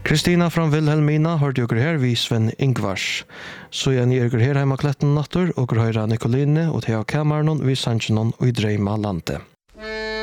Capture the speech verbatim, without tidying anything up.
Kristina från Wilhelmina hörde jag här vid Sven Ingvars. Så jag ni er här hemma kletten natter och höra Nicoline och Thea Cameron vid Sanchinon och i Dreima Lante.